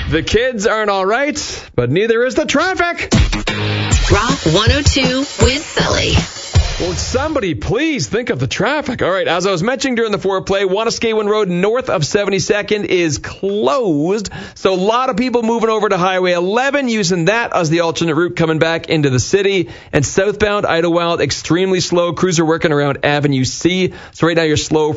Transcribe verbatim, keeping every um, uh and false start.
The kids aren't all right, but neither is the traffic. Rock one oh two with Sully. Will somebody please think of the traffic? All right, as I was mentioning during the foreplay, Wanuskewin Road north of seventy-second is closed. So a lot of people moving over to Highway eleven, using that as the alternate route coming back into the city. And southbound Idlewild, extremely slow. Crews are working around Avenue C. So right now you're slow